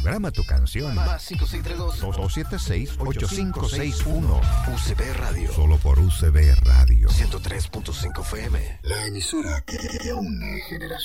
Programa tu canción. Más 562-276-8561. UCB Radio. Solo por UCB Radio. 103.5 FM. La emisora que une generaciones.